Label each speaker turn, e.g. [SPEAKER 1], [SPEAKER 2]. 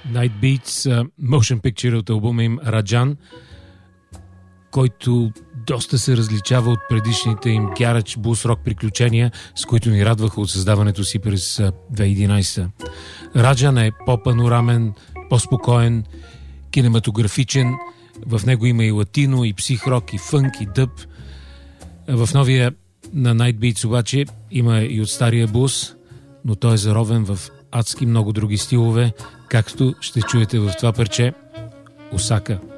[SPEAKER 1] Night Beats, motion picture от албума им Раджан, който доста се различава от предишните им гарадж блус рок приключения, с които ни радваха от създаването си през 2011. Раджан е по-панорамен, по-спокоен, кинематографичен. В него има и латино, и псих-рок, и фънк, и дъб. В новия на Night Beats обаче има и от стария блус, но той е заровен в адски много други стилове, както ще чуете в това парче Осака.